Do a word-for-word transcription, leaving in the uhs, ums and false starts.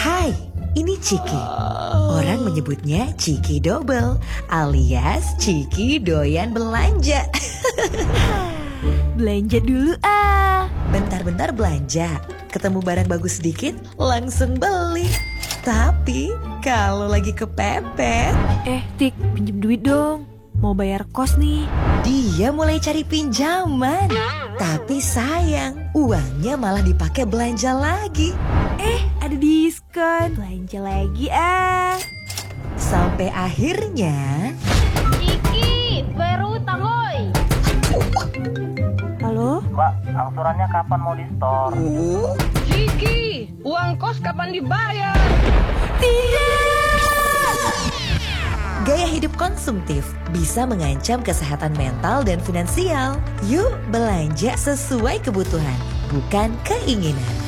Hai, ini Ciki. Orang menyebutnya Ciki Double alias Ciki doyan belanja. Belanja dulu ah. Bentar-bentar belanja, ketemu barang bagus sedikit, langsung beli. Tapi kalau lagi kepepet, Eh Tik, pinjem duit dong. Mau bayar kos nih. dia mulai cari pinjaman. Tapi sayang, uangnya malah dipakai belanja lagi. Eh ada diskon. Belanja lagi ah. Sampai akhirnya Ciki, baru utang hoi. Halo? Mbak, angsurannya kapan mau di store? Ciki, uang kos kapan dibayar? gaya hidup konsumtif bisa mengancam kesehatan mental dan finansial. Yuk belanja sesuai kebutuhan, bukan keinginan.